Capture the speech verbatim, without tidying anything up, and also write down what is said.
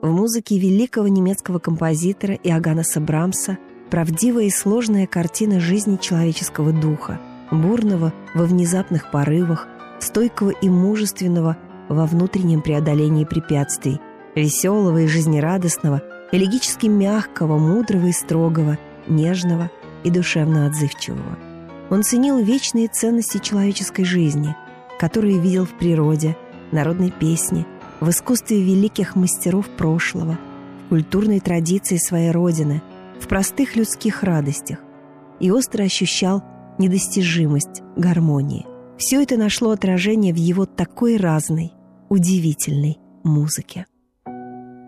В музыке великого немецкого композитора Иоганнеса Брамса правдивая и сложная картина жизни человеческого духа, бурного во внезапных порывах, стойкого и мужественного во внутреннем преодолении препятствий, веселого и жизнерадостного, элегически мягкого, мудрого и строгого, нежного и душевно отзывчивого. Он ценил вечные ценности человеческой жизни, которые видел в природе, народной песне, в искусстве великих мастеров прошлого, в культурной традиции своей родины, в простых людских радостях, и остро ощущал недостижимость гармонии. Все это нашло отражение в его такой разной, удивительной музыке.